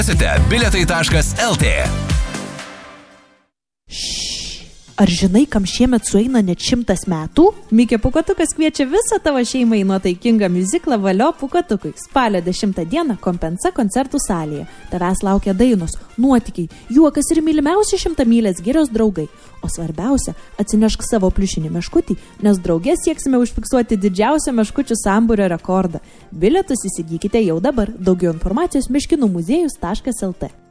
Bilietai.lt. Ar žinai, kam šiemet sueina net 100 metų? Mikė Pūkuotukas kviečia visą tavo šeimą į nuotaikingą miuziklą Valio Pūkuotukui. Spalio 10 dieną Kompensa koncertų salėje. Tavęs laukia dainos, nuotykiai, juokas ir mylimiausi 100 mylės girios draugai. O svarbiausia, atsinešk savo pliušinį meškutį, nes drauge sieksime užfiksuoti didžiausią meškučių sambūrio rekordą. Bilietus įsigykite jau dabar. Daugiau informacijos meškinumuziejus.lt.